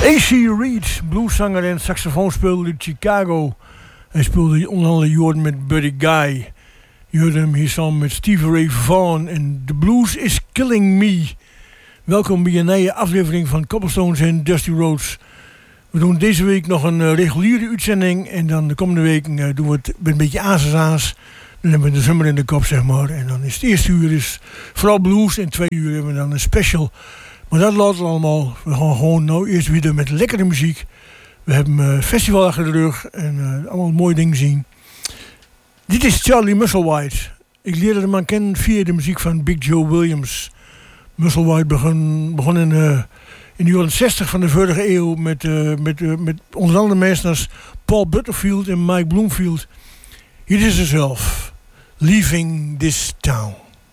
A.C. Reed, blueszanger en saxofoonspeler uit Chicago. Hij speelde onder andere jaren met Buddy Guy. Je hoorde hem hier samen met Stevie Ray Vaughan en The Blues is Killing Me. Welkom bij een nieuwe aflevering van Cobblestones en Dusty Roads. We doen deze week nog een reguliere uitzending en dan de komende week doen we het met een beetje aas. Dan hebben we de zomer in de kop, zeg maar. En dan is het eerste uur is vooral blues en 2 uur hebben we dan een special. Maar dat laten we allemaal. We gaan gewoon nou eerst weer met lekkere muziek. We hebben een festival achter de rug en allemaal mooie dingen zien. Dit is Charlie Musselwhite. Ik leerde hem aan kennen via de muziek van Big Joe Williams. Musselwhite begon in de jaren 60 van de vorige eeuw met onder andere mensen als Paul Butterfield en Mike Bloomfield. Hier is ze zelf. Leaving This Town.